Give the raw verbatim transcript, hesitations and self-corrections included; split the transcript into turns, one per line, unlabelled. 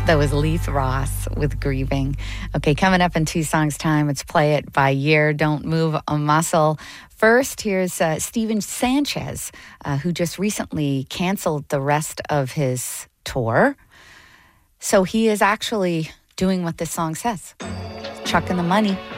That was Leith Ross with Grieving. Okay, coming up in two songs' time, it's Play It by Year, Don't Move a Muscle. First, here's uh, Steven Sanchez, uh, who just recently canceled the rest of his tour. So he is actually doing what this song says, chucking the money.